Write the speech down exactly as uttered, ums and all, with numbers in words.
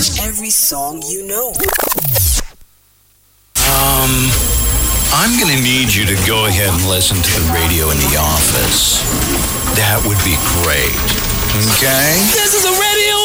Every song you know. Um, I'm going to need you to go ahead and listen to the radio in the office. That would be great. Okay? This is a radio